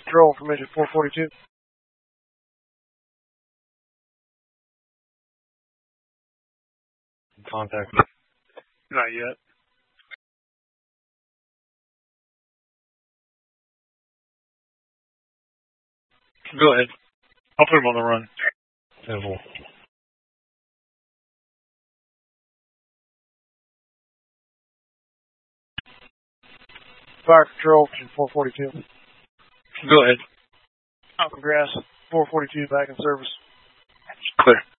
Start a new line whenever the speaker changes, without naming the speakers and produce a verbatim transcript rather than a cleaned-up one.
Control, information four forty-two.
Contact.
Not yet. Go ahead. I'll put him on the run.
Simple.
Fire Control, four forty-two.
Go ahead.
Alpha Grass, four forty-two, back in service.
Clear.